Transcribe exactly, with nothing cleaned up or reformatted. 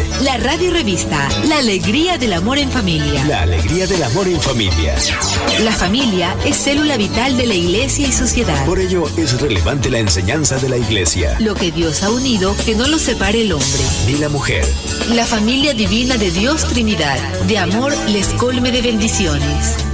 La radio revista, la alegría del amor en familia. La alegría del amor en familia. La familia es célula vital de la iglesia y sociedad. Por ello es relevante la enseñanza de la iglesia. Lo que Dios ha unido, que no lo separe el hombre. Ni la mujer. La familia divina de Dios Trinidad, de amor les colme de bendiciones.